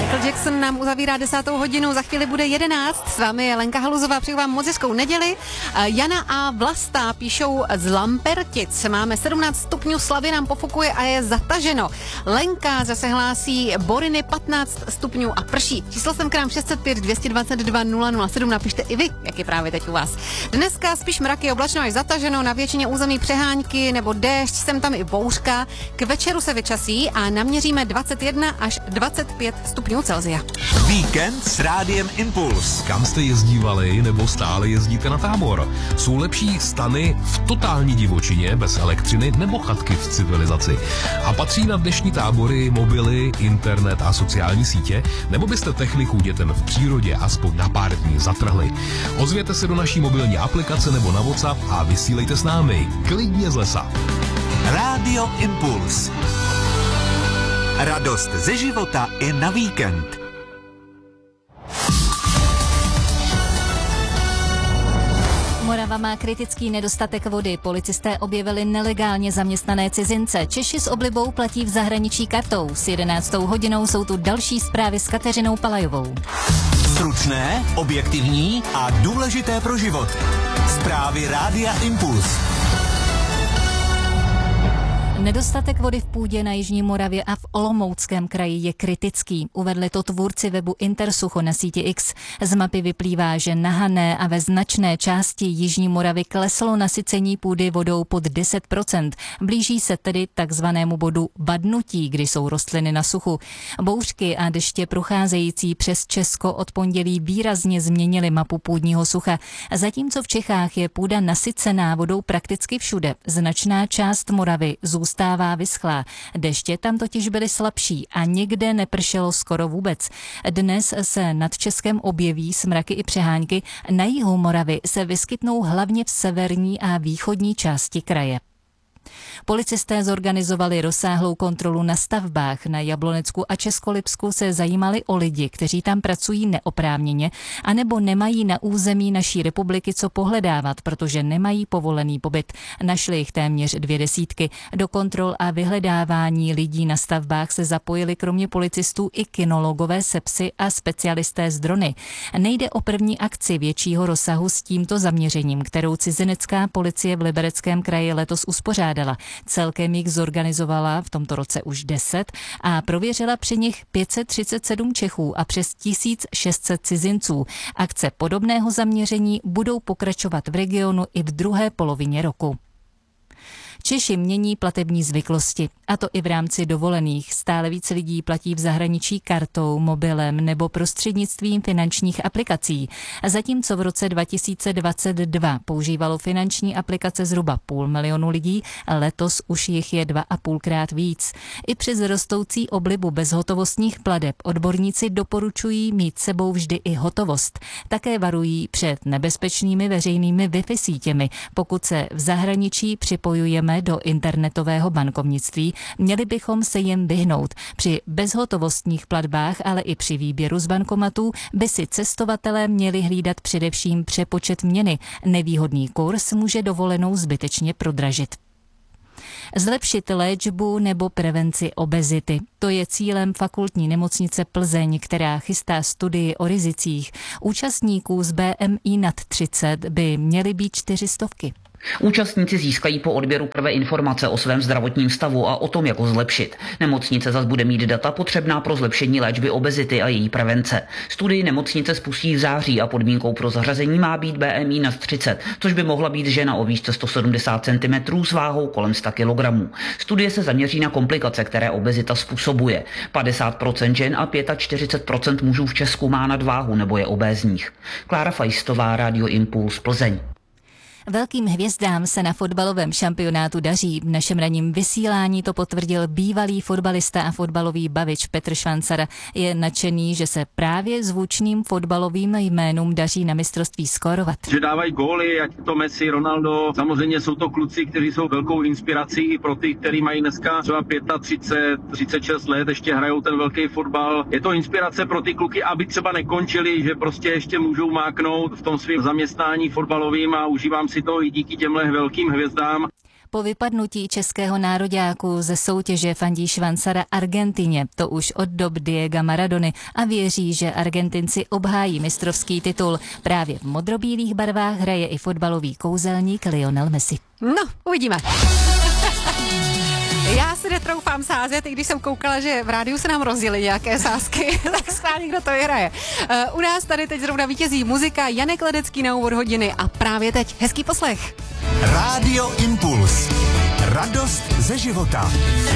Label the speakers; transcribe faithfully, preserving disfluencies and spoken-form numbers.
Speaker 1: Michael Jackson nám uzavírá desátou hodinu, za chvíli bude jedenáct. S vámi je Lenka Haluzová, přeju vám moc hezkou neděli. Jana a Vlasta píšou z Lampertic. Máme sedmnáct stupňů, Slavy nám pofukuje a je zataženo. Lenka zase hlásí Boriny patnáct stupňů a prší. Číslo sem k nám šest set pět, dvě stě dvacet dva, nula nula sedm. Napište i vy, jak je právě teď u vás. Dneska spíš mraky, oblačno až zataženo, na většině území přehánky nebo déšť, sem tam i bouřka. K večeru se vyčasí a naměříme dvacet jedna až dvacet pět stupňů Celsia.
Speaker 2: Víkend s Rádiem Impuls.
Speaker 3: Kam jste jezdívali nebo stále jezdíte na tábor? Jsou lepší stany v totální divočině bez elektřiny nebo chatky v civilizaci? A patří na dnešní tábory mobily, internet a sociální sítě? Nebo byste techniku dětem v přírodě aspoň na pár dní zatrhli? Ozvěte se do naší mobilní aplikace nebo na WhatsApp a vysílejte s námi. Klidně z lesa.
Speaker 2: Rádio Impuls. Radost ze života i na víkend.
Speaker 4: Morava má kritický nedostatek vody. Policisté objevili nelegálně zaměstnané cizince. Češi s oblibou platí v zahraničí kartou. S jedenáctou hodinou jsou tu další zprávy s Kateřinou Palajovou.
Speaker 2: Stručné, objektivní a důležité pro život. Zprávy Rádia Impuls.
Speaker 4: Nedostatek vody v půdě na jižní Moravě a v Olomouckém kraji je kritický. Uvedli to tvůrci webu Intersucho na síti X. Z mapy vyplývá, že na Hané a ve značné části jižní Moravy kleslo nasycení půdy vodou pod deset procent. Blíží se tedy takzvanému bodu badnutí, kdy jsou rostliny na suchu. Bouřky a deště procházející přes Česko od pondělí výrazně změnily mapu půdního sucha. Zatímco v Čechách je půda nasycená vodou prakticky všude, značná část Moravy zůstává Stává vyschlá. Deště tam totiž byly slabší a nikde nepršelo skoro vůbec. Dnes se nad Českem objeví smraky i přehánky. Na jihu Moravy se vyskytnou hlavně v severní a východní části kraje. Policisté zorganizovali rozsáhlou kontrolu na stavbách. Na Jablonecku a Českolipsku se zajímali o lidi, kteří tam pracují neoprávněně, anebo nemají na území naší republiky co pohledávat, protože nemají povolený pobyt. Našli jich téměř dvě desítky. Do kontrol a vyhledávání lidí na stavbách se zapojili kromě policistů i kynologové se psy a specialisté z drony. Nejde o první akci většího rozsahu s tímto zaměřením, kterou cizinecká policie v Libereckém kraji letos uspořádala. Celkem jich zorganizovala v tomto roce už deset a prověřila při nich pět set třicet sedm Čechů a přes tisíc šest set cizinců. Akce podobného zaměření budou pokračovat v regionu i v druhé polovině roku. Češi mění platební zvyklosti, a to i v rámci dovolených. Stále více lidí platí v zahraničí kartou, mobilem nebo prostřednictvím finančních aplikací. Zatímco v roce dva tisíce dvacet dva používalo finanční aplikace zhruba půl milionu lidí, letos už jich je dva a půlkrát víc. I přes rostoucí oblibu bezhotovostních plateb odborníci doporučují mít sebou vždy i hotovost. Také varují před nebezpečnými veřejnými Wi-Fi sítěmi. Pokud se v zahraničí připojujeme do internetového bankovnictví, měli bychom se jim vyhnout. Při bezhotovostních platbách, ale i při výběru z bankomatů by si cestovatelé měli hlídat především přepočet měny. Nevýhodný kurz může dovolenou zbytečně prodražit. Zlepšit léčbu nebo prevenci obezity. To je cílem fakultní nemocnice Plzeň, která chystá studii o rizicích. Účastníků z B M I nad třicet by měly být čtyři stovky.
Speaker 5: Účastníci získají po odběru krve informace o svém zdravotním stavu a o tom, jak ho zlepšit. Nemocnice zas bude mít data potřebná pro zlepšení léčby obezity a její prevence. Studii nemocnice spustí v září a podmínkou pro zařazení má být B M I nad třicet, což by mohla být žena o výšce sto sedmdesát centimetrů s váhou kolem sto kilogramů. Studie se zaměří na komplikace, které obezita způsobuje. padesát procent žen a čtyřicet pět procent mužů v Česku má nadváhu nebo je obézních. Klára Fajstová, Rádio Impuls, Plzeň.
Speaker 4: Velkým hvězdám se na fotbalovém šampionátu daří. V našem ranním vysílání to potvrdil bývalý fotbalista a fotbalový bavič Petr Švancara. Je nadšený, že se právě zvučným fotbalovým jménům daří na mistrovství skórovat.
Speaker 6: Že dávají góly, ať to Messi, Ronaldo. Samozřejmě jsou to kluci, kteří jsou velkou inspirací i pro ty, kteří mají dneska třeba třicet pět, třicet šest let, ještě hrajou ten velký fotbal. Je to inspirace pro ty kluky, aby třeba nekončili, že prostě ještě můžou máknout v tom svém zaměstnání fotbalovým a užívám si to i díky těmhle velkým hvězdám.
Speaker 4: Po vypadnutí českého nároďáku ze soutěže fandí Švancara Argentině, to už od dob Diega Maradony, a věří, že Argentinci obhájí mistrovský titul. Právě v modrobílých barvách hraje i fotbalový kouzelník Lionel Messi.
Speaker 1: No, uvidíme. Já si netroufám sázet, i když jsem koukala, že v rádiu se nám rozděly nějaké sázky, tak schválně kdo to vyhraje. Uh, u nás tady teď zrovna vítězí muzika, Janek Ledecký na úvod hodiny a právě teď hezký poslech.
Speaker 2: Rádio Impuls. Radost ze života.